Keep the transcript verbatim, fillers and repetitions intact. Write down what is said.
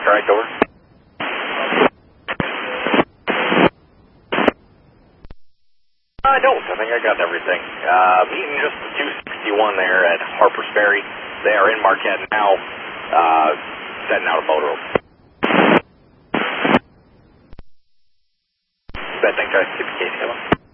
correct, over. I don't. I think I got everything. Uh, meeting just the two sixty-one there at Harper's Ferry. They are in Marquette now, uh, setting out a boat road. Bad thing, guys. six K,